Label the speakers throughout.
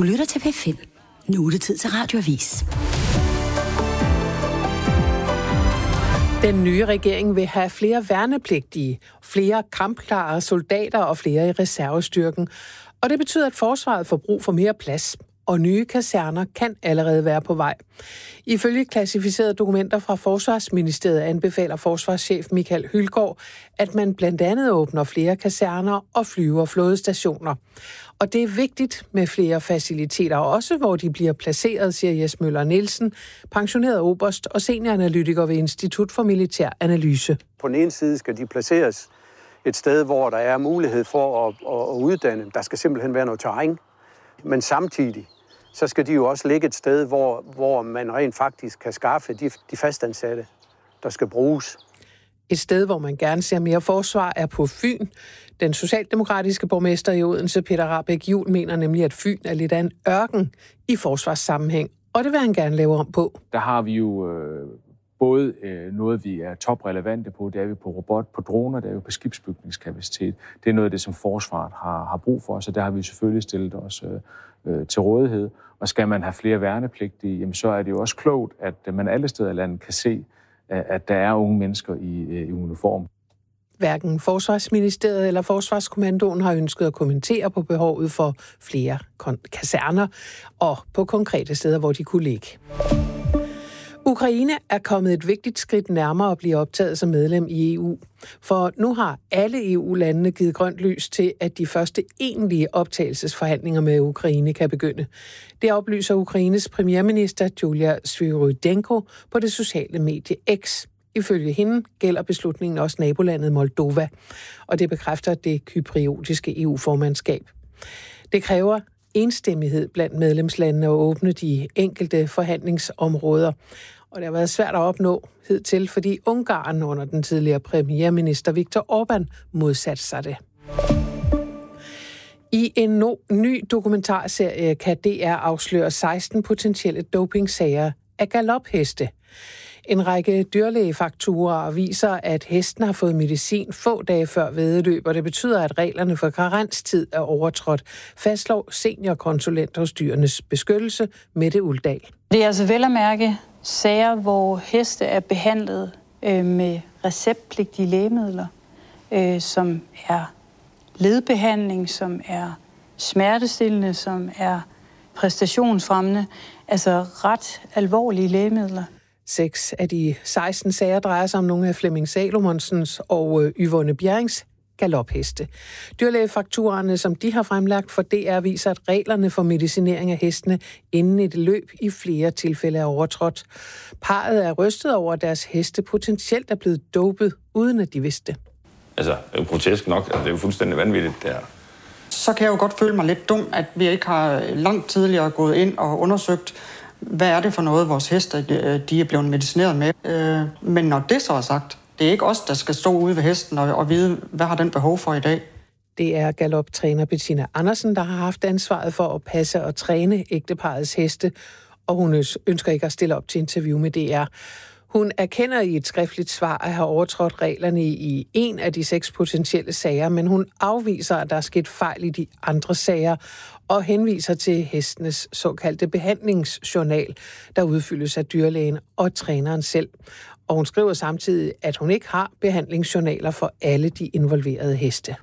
Speaker 1: lytter til P5. Nu er det tid til Radioavis.
Speaker 2: Den nye regering vil have flere værnepligtige, flere kampklare soldater og flere i reservestyrken. Og det betyder, at forsvaret får brug for mere plads. Og nye kaserner kan allerede være på vej. Ifølge klassificerede dokumenter fra Forsvarsministeriet anbefaler forsvarschef Michael Hylgaard, at man blandt andet åbner flere kaserner og flyve- og flådestationer. Og det er vigtigt med flere faciliteter, også hvor de bliver placeret, siger Jes Møller Nielsen, pensioneret oberst og senioranalytiker ved Institut for Militær Analyse.
Speaker 3: På den ene side skal de placeres et sted, hvor der er mulighed for at uddanne. Der skal simpelthen være noget terræn. Men samtidig så skal de jo også ligge et sted, hvor man rent faktisk kan skaffe de fastansatte, der skal bruges.
Speaker 2: Et sted, hvor man gerne ser mere forsvar, er på Fyn. Den socialdemokratiske borgmester i Odense, Peter Rahbæk Juhl, mener nemlig, at Fyn er lidt af en ørken i forsvarssammenhæng. Og det vil han gerne lave om på.
Speaker 4: Der har vi jo både noget, vi er toprelevante på, det er vi på robot, på droner, det er vi på skibsbygningskapacitet. Det er noget af det, som forsvaret har brug for, så der har vi selvfølgelig stillet os til rådighed. Og skal man have flere værnepligtige, jamen, så er det jo også klogt, at man alle steder i landet kan se, at der er unge mennesker i uniform.
Speaker 2: Hverken Forsvarsministeriet eller Forsvarskommandoen har ønsket at kommentere på behovet for flere kaserner og på konkrete steder, hvor de kunne ligge. Ukraine er kommet et vigtigt skridt nærmere at blive optaget som medlem i EU. For nu har alle EU-landene givet grønt lys til, at de første egentlige optagelsesforhandlinger med Ukraine kan begynde. Det oplyser Ukraines premierminister Julia Svyrydenko på det sociale medie X. Ifølge hende gælder beslutningen også nabolandet Moldova, og det bekræfter det cypriotiske EU-formandskab. Det kræver enstemmighed blandt medlemslandene at åbne de enkelte forhandlingsområder. Og det har været svært at opnå hidtil, fordi Ungarn under den tidligere premierminister Viktor Orbán modsatte sig det. I en ny dokumentarserie kan DR afsløre 16 potentielle dopingsager af galopheste. En række dyrlægefakturer viser, at hesten har fået medicin få dage før væddeløb, og det betyder, at reglerne for karenstid er overtrådt, fastslår seniorkonsulent hos Dyrenes Beskyttelse, Mette Uldal.
Speaker 5: Det er altså vel at mærke sager, hvor heste er behandlet med receptpligtige lægemidler, som er ledbehandling, som er smertestillende, som er præstationsfremmende, altså ret alvorlige lægemidler.
Speaker 2: 6 af de 16 sager drejer sig om nogle af Flemming Salomonsens og Yvonne Bjerrings galopheste. Dyrlægefakturerne, som de har fremlagt for DR, viser, at reglerne for medicinering af hestene inden et løb i flere tilfælde er overtrådt. Parret er rystet over, at deres heste potentielt er blevet dopet, uden at de vidste det.
Speaker 6: Altså, det er jo grotesk nok. Altså, det er jo fuldstændig vanvittigt, det her.
Speaker 7: Så kan jeg jo godt føle mig lidt dum, at vi ikke har langt tidligere gået ind og undersøgt, hvad er det for noget, vores heste de er blevet medicineret med. Men når det så er sagt, det er ikke os, der skal stå ude ved hesten og vide, hvad har den behov for i dag.
Speaker 2: Det er galoptræner Bettina Andersen, der har haft ansvaret for at passe og træne ægteparrets heste, og hun ønsker ikke at stille op til interview med DR. Hun erkender i et skriftligt svar at have overtrådt reglerne i en af de 6 potentielle sager, men hun afviser, at der er sket fejl i de andre sager, og henviser til hestenes såkaldte behandlingsjournal, der udfyldes af dyrlægen og træneren selv. Og hun skriver samtidig, at hun ikke har behandlingsjournaler for alle de involverede heste.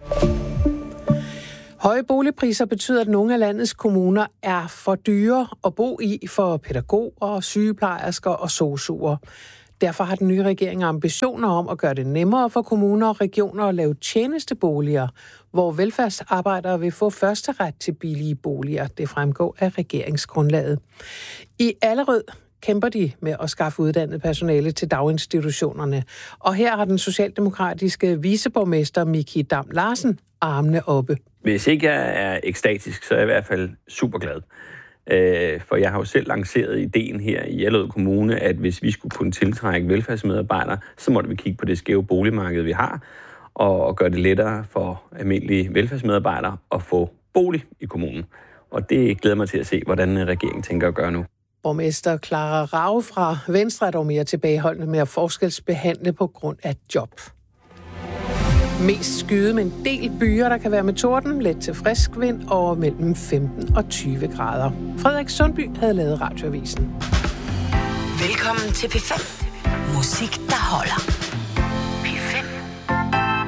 Speaker 2: Høje boligpriser betyder, at nogle af landets kommuner er for dyre at bo i for pædagoger, sygeplejersker og sosuer. Derfor har den nye regering ambitioner om at gøre det nemmere for kommuner og regioner at lave tjenesteboliger, hvor velfærdsarbejdere vil få førsteret til billige boliger. Det fremgår af regeringsgrundlaget. I Allerød kæmper de med at skaffe uddannet personale til daginstitutionerne. Og her har den socialdemokratiske viceborgmester Miki Dam Larsen armene oppe.
Speaker 8: Hvis ikke jeg er ekstatisk, så er jeg i hvert fald super glad. For jeg har jo selv lanceret ideen her i Allerød Kommune, at hvis vi skulle kunne tiltrække velfærdsmedarbejdere, så måtte vi kigge på det skæve boligmarked, vi har, og gøre det lettere for almindelige velfærdsmedarbejdere at få bolig i kommunen. Og det glæder mig til at se, hvordan regeringen tænker at gøre nu.
Speaker 2: Borgmester Clara Rau fra Venstre er dog mere tilbageholdende med at forskelsbehandle på grund af job. Mest skyde med en del byer, der kan være med torden, let til frisk vind og mellem 15 og 20 grader. Frederik Sundby havde lavet Radioavisen.
Speaker 1: Velkommen til P5. Musik, der holder.